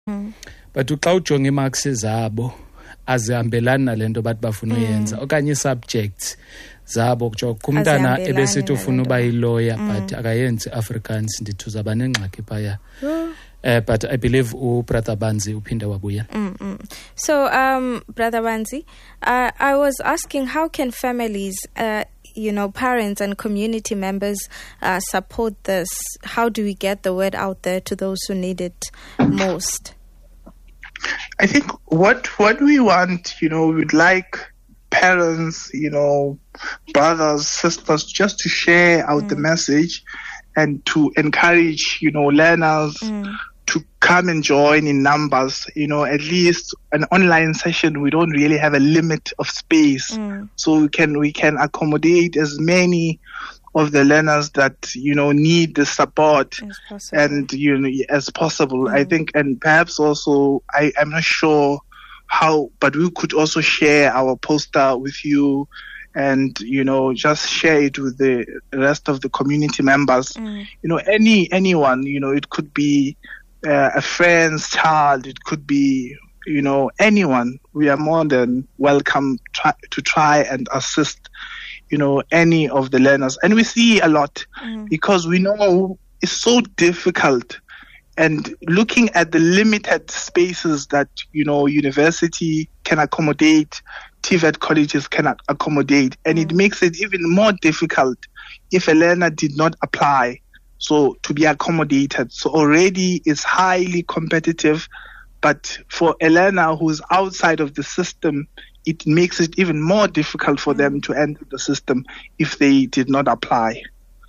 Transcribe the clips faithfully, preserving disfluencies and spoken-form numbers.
Mm. But uxa ujonga imarks zabo azihambelani nalento bathi bafuna uyenza okanye subjects zabo kujonga kumntana ebesithi ufuna uba yilawyer but akayenzi Afrikaans ndithi uzaba nengxaki phaya. Uh, but I believe u Brother Banzi uphinde wabuya. Mm-mm. So um Brother Banzi, uh, I was asking how can families uh you know, parents and community members uh, support this? How do we get the word out there to those who need it most? I think what what we want, you know, we'd like parents, you know, brothers, sisters, just to share out mm. the message and to encourage, you know, learners mm. to come and join in numbers. You know, at least an online session, we don't really have a limit of space. Mm. So we can we can accommodate as many of the learners that, you know, need the support and, you know, as possible. Mm. I think, and perhaps also, I, I'm not sure how, but we could also share our poster with you and, you know, just share it with the rest of the community members. Mm. You know, any anyone, you know, it could be uh, a friend's child, it could be, you know, anyone. We are more than welcome try, to try and assist, you know, any of the learners. And we see a lot mm. because we know it's so difficult. And looking at the limited spaces that, you know, university can accommodate, T V E T colleges can accommodate, and mm. it makes it even more difficult if a learner did not apply, so to be accommodated. So already it's highly competitive, but for a learner who's outside of the system, it makes it even more difficult for mm. them to enter the system if they did not apply.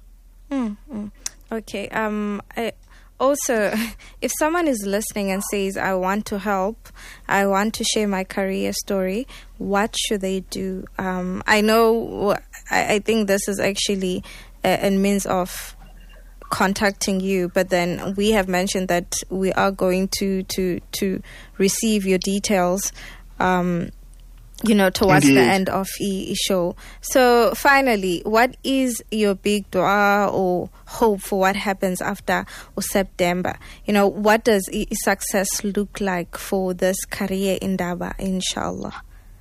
Mm-hmm. Okay. Um. I- Also, if someone is listening and says, I want to help, I want to share my career story, what should they do? Um, I know, I, I think this is actually a, a means of contacting you, but then we have mentioned that we are going to, to, to receive your details, um, you know, towards Indeed. the end of the show. So finally, what is your big dua or hope for what happens after September? You know, what does success look like for this career Indaba, inshallah?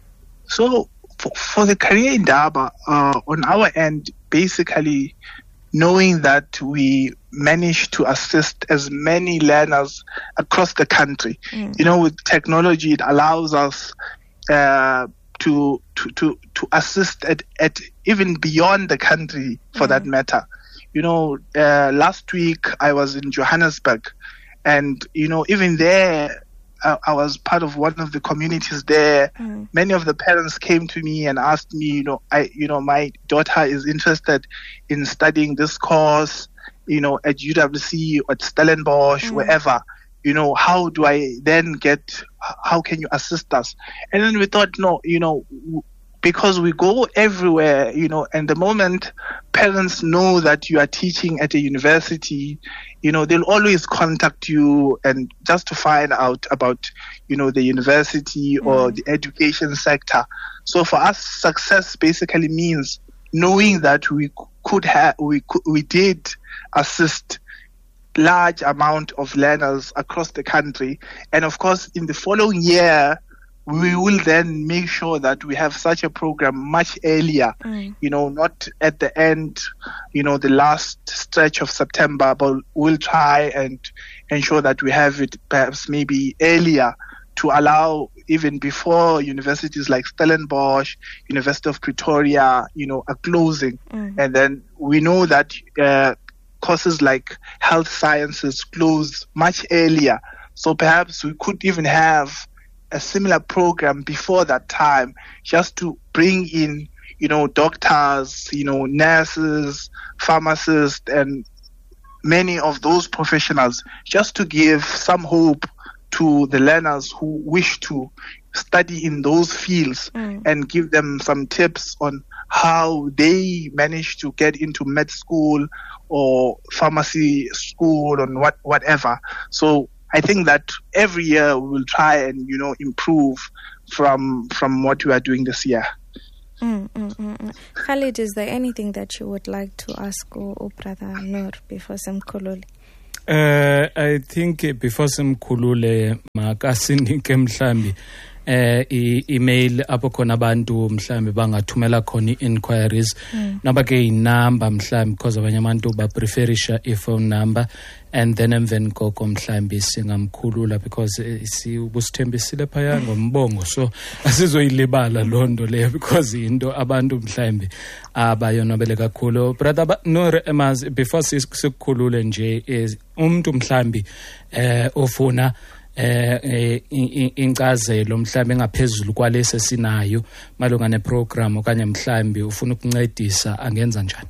So for, for the career Indaba, uh, on our end, basically knowing that we managed to assist as many learners across the country. Mm. You know, with technology, it allows us Uh, to to to to assist at, at even beyond the country for mm. that matter. You know, uh, last week I was in Johannesburg, and you know, even there, I, I was part of one of the communities there. Mm. Many of the parents came to me and asked me, you know, I, you know, my daughter is interested in studying this course, you know, at U W C or at Stellenbosch, mm. wherever. You know, how do I then get, how can you assist us? And then we thought, no, you know, because we go everywhere, you know, and the moment parents know that you are teaching at a university, you know, they'll always contact you and just to find out about, you know, the university mm. or the education sector. So for us, success basically means knowing that we could have, we could, we did assist large amount of learners across the country. And of course, in the following year, we will then make sure that we have such a program much earlier, mm. you know, not at the end, you know, the last stretch of September, but we'll try and ensure that we have it perhaps maybe earlier to allow even before universities like Stellenbosch, University of Pretoria, you know, are closing. Mm. And then we know that uh, courses like health sciences close much earlier. So perhaps we could even have a similar program before that time just to bring in, you know, doctors, you know, nurses, pharmacists, and many of those professionals just to give some hope to the learners who wish to study in those fields mm. and give them some tips on how they manage to get into med school or pharmacy school and what whatever. So I think that every year we will try and, you know, improve from from what we are doing this year. Mm, mm, mm, mm. Khalid, is there anything that you would like to ask or, or Brother Noor before Samkololi? Uh, I think before simkhulule makasinike mhlambi eh i-email apho khona abantu mhlambi bangathumela khona i-inquiries mm. naba ke inamba mhlambi because abanye abantu bapreferisha i-phone number and then emveni koko mhlambi singamkhulula because si ubusithembisile phaya ngombongo so asizoyilibala loo nto leyo because into abantu mhlambi abayonwabele kakhulu. Brother Noor, Emaz, before sikukhulule nje umuntu mhlambi eh ofuna eh incazelo mhlambe ngaphezulu kwalese sinayo malunga neprogram okanye mhlambe ufuna ukuncedisa angenza njani?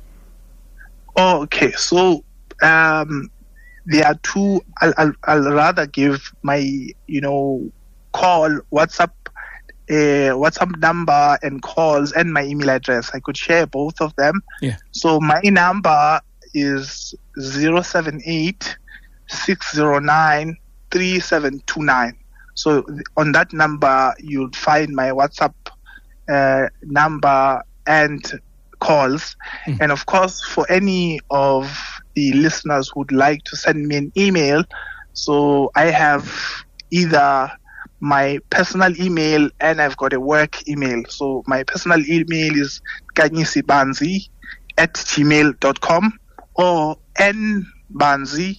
Okay, so um there are two. I'll, I'll, I'll rather give my you know call WhatsApp uh, WhatsApp number and calls and my email address. I could share both of them. Yeah. So my number is zero seven eight six zero nine three seven two nine. So on that number you'll find my WhatsApp uh, number and calls. Mm. And of course, for any of the listeners who'd like to send me an email, so I have either my personal email and I've got a work email. So my personal email is kanyisibanzi at gmail dot com or nbanzi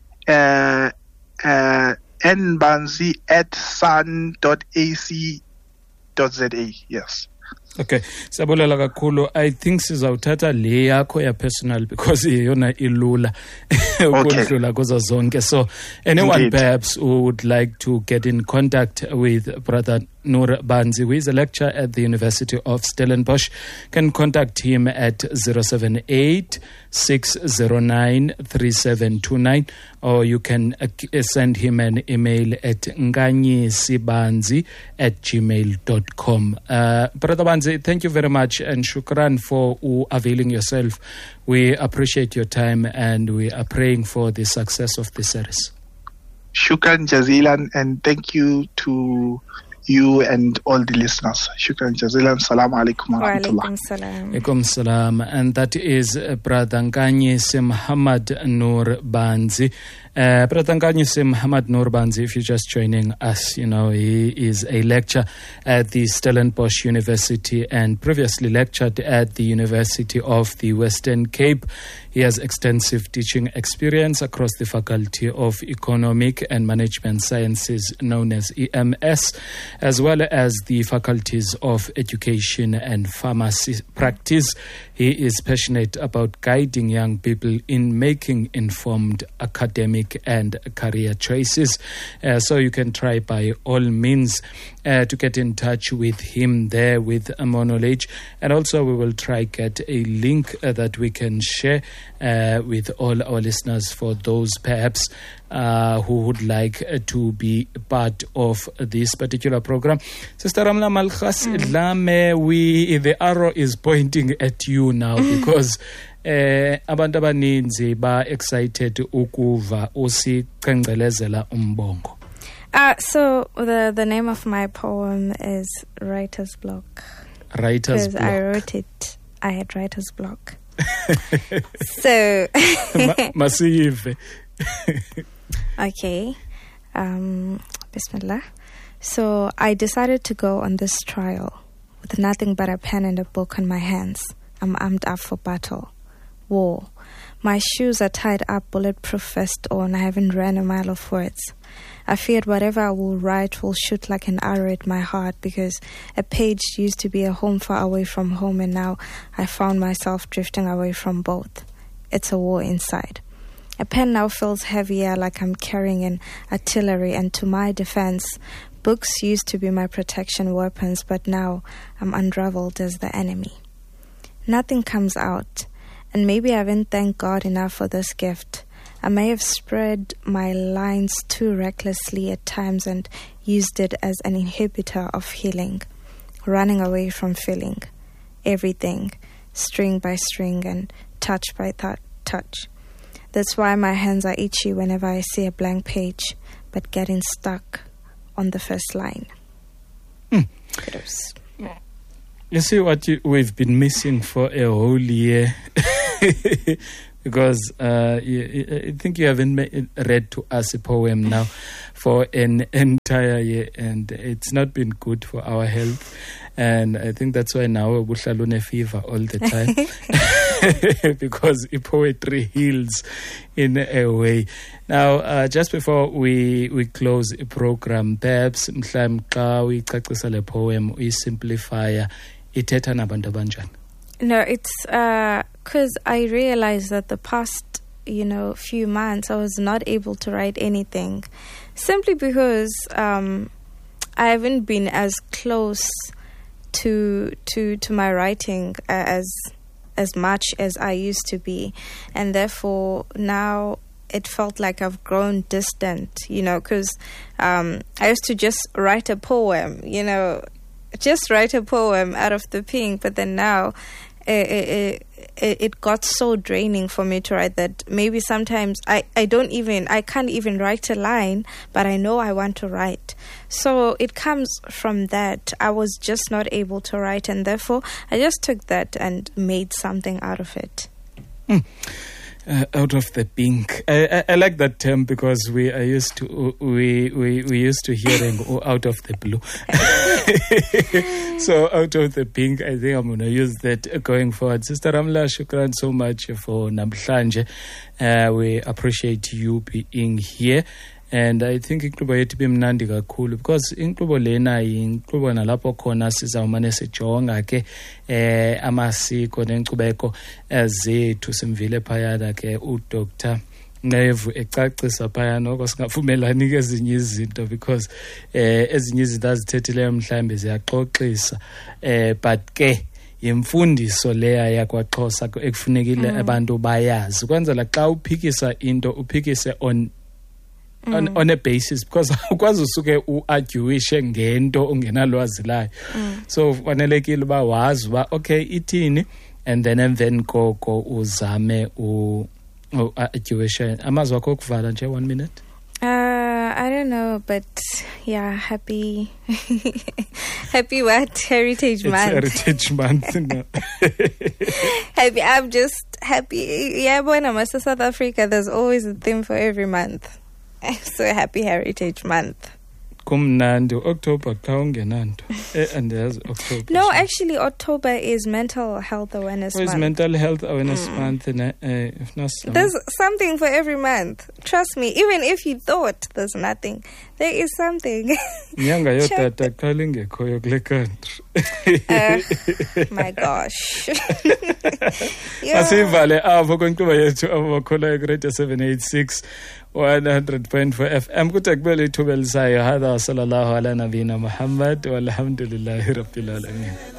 uh, uh, nbanzi at sun dot a c dot z a. Yes. Okay, sabulela kakhulu. I think sizawuthatha le yakho ya personal because yona ilula ukudlula kuzo zonke. So anyone Indeed. Perhaps who would like to get in contact with Brother Noor Banzi, who is a lecturer at the University of Stellenbosch, can contact him at zero seven eight six zero nine three seven two nine, or you can uh, send him an email at nganyisibanzi at gmail dot com. Uh, Brother Banzi, thank you very much and shukran for uh, availing yourself. We appreciate your time and we are praying for the success of the series. Shukran jazilan, and thank you to you and all the listeners. Shukran jazilan. Assalamu alaikum wa rahmatullah. Alaikum salam. And that is uh, Brother Nkanyisi Muhammad Noor Banzi. Uh, Brother Nkanyisi Muhammad Noor Banzi, if you're just joining us, you know, he is a lecturer at the Stellenbosch University and previously lectured at the University of the Western Cape. He has extensive teaching experience across the Faculty of Economic and Management Sciences, known as E M S, as well as the Faculties of Education and Pharmacy Practice. He is passionate about guiding young people in making informed academic and career choices. Uh, so you can try by all means uh, to get in touch with him there with more knowledge. And also we will try get a link uh, that we can share uh, with all our listeners for those perhaps uh, who would like uh, to be part of this particular program. Sister Ramla Malkhas Lame, we the arrow is pointing at you now because eh abantu abaninzi ba excited ukuva usiqengcelezela umbongo. Uh so the the name of my poem is Writer's Block. Writer's Block. I wrote it. I had writer's block. So Masive. Okay. Um Bismillah. So I decided to go on this trial with nothing but a pen and a book in my hands. I'm armed up for battle. War. My shoes are tied up, bulletproof vest on. I haven't ran a mile of words. I feared whatever I will write will shoot like an arrow at my heart because a page used to be a home far away from home, and now I found myself drifting away from both. It's a war inside. A pen now feels heavier, like I'm carrying an artillery, and to my defense, books used to be my protection weapons, but now I'm unraveled as the enemy. Nothing comes out. And maybe I haven't thanked God enough for this gift. I may have spread my lines too recklessly at times and used it as an inhibitor of healing, running away from feeling everything, string by string and touch by th- touch. That's why my hands are itchy whenever I see a blank page, but getting stuck on the first line. Mm. You see what you, we've been missing for a whole year. because uh, you, I think you haven't ma- read to us a poem now for an entire year, and it's not been good for our health. And I think that's why now we have fever all the time, because poetry heals in a way. Now, uh, just before we we close the program, perhaps mhlawumbe xa uyicacisa le poem uyisimplifya ithetha nabantu abanjani? No, it's because uh, I realized that the past, you know, few months I was not able to write anything, simply because um, I haven't been as close to to to my writing as as much as I used to be, and therefore now it felt like I've grown distant, you know, because um, I used to just write a poem, you know, just write a poem out of the pink, but then now It, it, it got so draining for me to write that maybe sometimes I, I don't even, I can't even write a line, but I know I want to write. So it comes from that. I was just not able to write, and therefore I just took that and made something out of it. Mm. Uh, out of the pink. I, I, I like that term because we are used to we we we used to hearing out of the blue. So out of the pink, I think I'm going to use that going forward. Sister Ramla, shukran so much for namhlanje. Uh, we appreciate you being here. And I think inkqubo yethu bimnandi kakhulu because inkqubo lena inkqubo nalapho khona sizawumane sijonga ke eh amasiko nenkcubeko zethu simvile phayana ke uDr Nqevu ecacisa phayana oko singavumelani ke ezinye izinto because eh ezinye izinto azithethileyo mhlambe ziyaxoxisa eh but ke yimfundiso leya yakwaXhosa ekufunekile abantu bayazi kwenzela xa uphikisa into uphikise on Mm. On, on a basis because ukwazi usuke uarguishe ngento ungenalwazi layo mm. So fanelekile uba wazi uba okay ithini and then and then koko uzame u arguishe. Amazwi akho okuvala nje one minute. Uh, I don't know, but yeah, happy, happy what? Heritage it's Month. Heritage Month. No. Happy. I'm just happy. Yeah, when I'm in South Africa, there's always a theme for every month. So happy Heritage Month. Kumnandi October kaungenanto. And there's October. No, actually October is Mental Health Awareness Month. Month. Mental Health Awareness mm. Month. Uh, if not some. There's something for every month. Trust me, even if you thought there's nothing, there is something. Nyanga yotata kalinge koyo kule country. My gosh. Asivale avo kwenkqubo yethu abakhola eGrade seven eighty-six one hundred point four F M kutakubele ithuba elisayo. Hada sallallahu ala nabina Muhammad walhamdulillahi rabbil alamin.